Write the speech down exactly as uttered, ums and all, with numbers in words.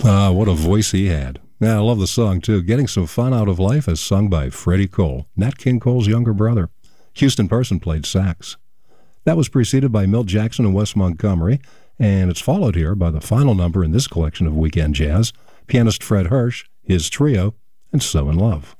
Ah, what a voice he had. Yeah, I love the song, too. Getting Some Fun Out of Life is sung by Freddie Cole, Nat King Cole's younger brother. Houston Person played sax. That was preceded by Milt Jackson and Wes Montgomery, and it's followed here by the final number in this collection of Weekend Jazz, pianist Fred Hirsch, his trio, and So in Love.